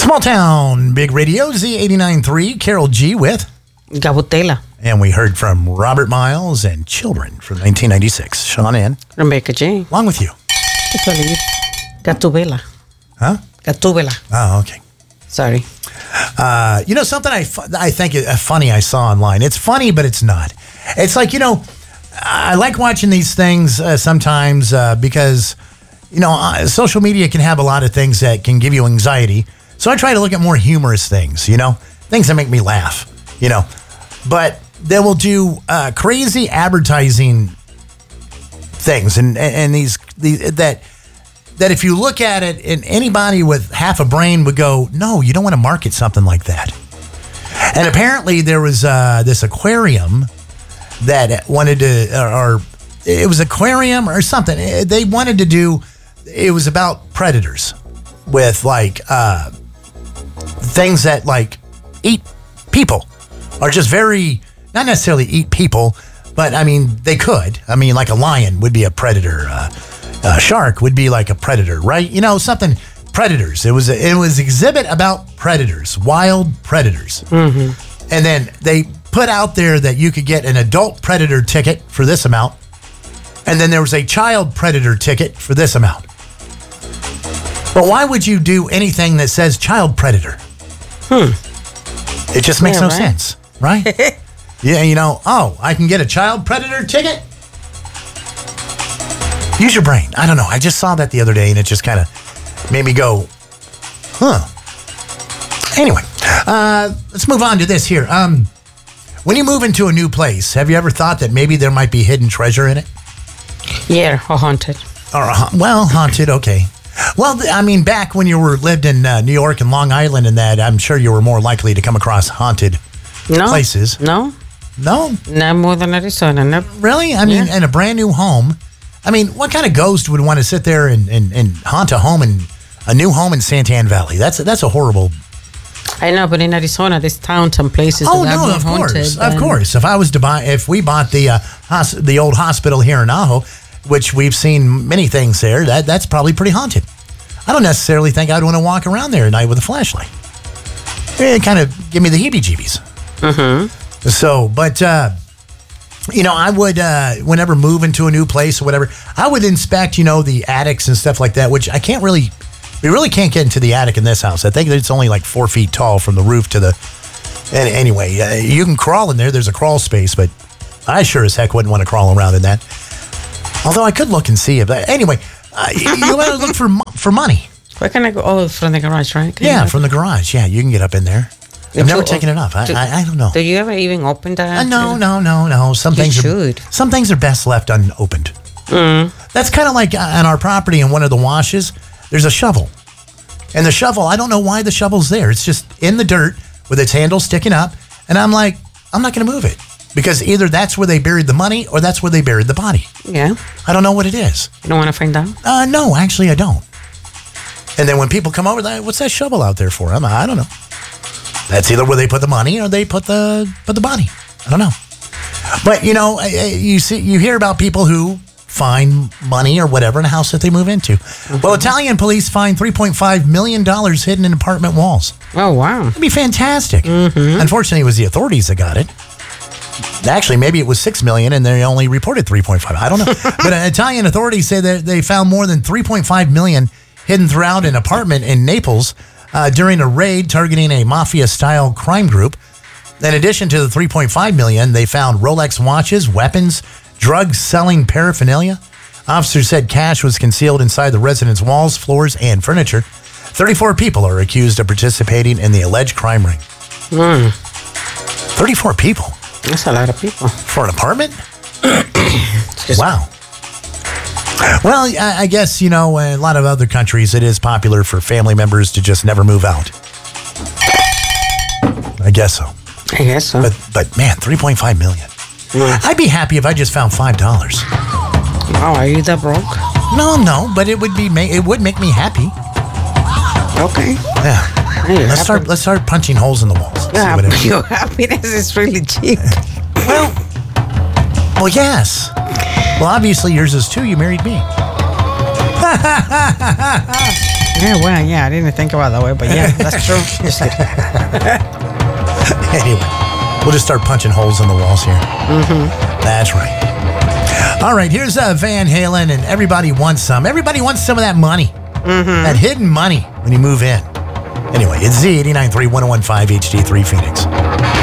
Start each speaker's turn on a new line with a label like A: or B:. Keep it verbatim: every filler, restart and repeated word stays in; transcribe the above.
A: Small Town, Big Radio, Z eighty-nine point three, Carol G with
B: Gabutela.
A: And we heard from Robert Miles and Children from nineteen ninety-six. Sean and
B: Rebecca J.
A: Along with you.
B: Gatubela.
A: Huh?
B: Gatubela.
A: Oh, okay.
B: Sorry.
A: Uh, you know, something I, fu- I think is funny I saw online. It's funny, but it's not. It's like, you know, I like watching these things uh, sometimes uh, because, you know, uh, social media can have a lot of things that can give you anxiety. So I try to look at more humorous things, you know, things that make me laugh, you know. But they will do uh, crazy advertising things, and and these, these that that if you look at it, and anybody with half a brain would go, no, you don't want to market something like that. And apparently there was uh, this aquarium that wanted to, or, or it was aquarium or something. They wanted to do. It was about predators with like. Uh, things that like eat people are just very, not necessarily eat people, but I mean, they could. I mean, like a lion would be a predator. Uh, a shark would be like a predator, right? You know, something, predators. It was a, it was exhibit about predators, wild predators. Mm-hmm. And then they put out there that you could get an adult predator ticket for this amount. And then there was a child predator ticket for this amount. But why would you do anything that says child predator?
B: Hmm.
A: It just makes
B: Yeah,
A: no
B: right?
A: sense, right? Yeah, you know, oh, I can get a child predator ticket? Use your brain. I don't know. I just saw that the other day, and it just kind of made me go, huh. Anyway, uh, let's move on to this here. Um, when you move into a new place, have you ever thought that maybe there might be hidden treasure in it?
B: Yeah, or haunted.
A: Or, uh, well, haunted, okay. Well, I mean, back when you were lived in uh, New York and Long Island and that, I'm sure you were more likely to come across haunted
B: No.
A: places.
B: No.
A: No?
B: Not more than Arizona. No.
A: Really? I mean,
B: Yeah.
A: in a brand new home. I mean, what kind of ghost would want to sit there and, and, and haunt a home in a new home in Santan Valley? That's that's a horrible.
B: I know, but in Arizona, there's towns and places
A: Oh
B: that are
A: no,
B: more
A: of
B: haunted.
A: course, of
B: than-
A: course. If I was to buy, if we bought the uh, hos- the old hospital here in Ajo, which we've seen many things there, that that's probably pretty haunted. I don't necessarily think I'd want to walk around there at night with a flashlight. It kind of give me the heebie-jeebies. Mm-hmm. So, but, uh, you know, I would, uh, whenever move into a new place or whatever, I would inspect, you know, the attics and stuff like that, which I can't really, we really can't get into the attic in this house. I think it's only like four feet tall from the roof to the, and anyway, uh, you can crawl in there. There's a crawl space, but I sure as heck wouldn't want to crawl around in that. Although I could look and see it. Anyway, uh, you, you want to look for mo- for money.
B: Where can I go? Oh, from the garage, right? Can
A: Yeah,
B: you-
A: from the garage. Yeah, you can get up in there.
B: You
A: I've never
B: do-
A: taken it up. I,
B: do-
A: I, I don't know.
B: Do you ever even open that?
A: Uh, no, no, no, no. Some
B: You
A: things
B: should.
A: are some things are best left unopened.
B: Mm.
A: That's kind of like uh, on our property in one of the washes. There's a shovel, and the shovel. I don't know why the shovel's there. It's just in the dirt with its handle sticking up, and I'm like, I'm not going to move it because either that's where they buried the money or that's where they buried the body.
B: Yeah.
A: I don't know what it is.
B: You don't want to find out?
A: Uh, no, actually, I don't. And then when people come over, they, what's that shovel out there for? I'm, I don't know. That's either where they put the money or they put the put the body. I don't know. But you know, you see, you hear about people who find money or whatever in a house that they move into. Mm-hmm. Well, Italian police find three point five million dollars hidden in apartment walls.
B: Oh, wow.
A: That'd be fantastic.
B: Mm-hmm.
A: Unfortunately, it was the authorities that got it. Actually, maybe it was six million dollars and they only reported three point five. I don't know. But uh, Italian authorities say that they found more than three point five million dollars hidden throughout an apartment in Naples uh, during a raid targeting a mafia-style crime group. In addition to the three point five million dollars, they found Rolex watches, weapons, drug-selling paraphernalia. Officers said cash was concealed inside the residence walls, floors, and furniture. thirty-four people are accused of participating in the alleged crime ring.
B: Mm.
A: thirty-four people?
B: That's a lot of people.
A: For an apartment?
B: Just-
A: Wow. Well, I I guess, you know, in a lot of other countries, it is popular for family members to just never move out. I guess so.
B: I guess so.
A: But, but man, three point five million dollars.
B: Mm.
A: I'd be happy if I just found five dollars.
B: Oh, are you that broke?
A: No, no, but it would be ma- it would make me happy.
B: Okay.
A: Yeah.
B: Hey, you're
A: Let's
B: happy.
A: start let's start punching holes in the walls. See
B: Yeah,
A: what it-
B: your happiness is really cheap.
A: Well, well, yes. Well, obviously yours is too. You married me.
B: Yeah, well, yeah, I didn't think about it that way, but yeah, that's true. Just kidding.
A: Anyway, we'll just start punching holes in the walls here.
B: Mm-hmm.
A: That's right. All right, here's uh, Van Halen, and everybody wants some. Everybody wants some of that money,
B: Mm-hmm.
A: that hidden money when you move in. Anyway, it's Z eighty-nine point three, one oh one point five H D three Phoenix.